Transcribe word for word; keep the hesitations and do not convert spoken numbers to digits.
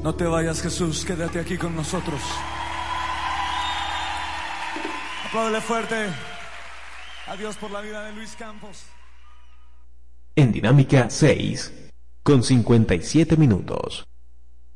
No te vayas, Jesús, quédate aquí con nosotros. Apláudele fuerte a Dios por la vida de Luis Campos. En Dinámica seis, con cincuenta y siete minutos.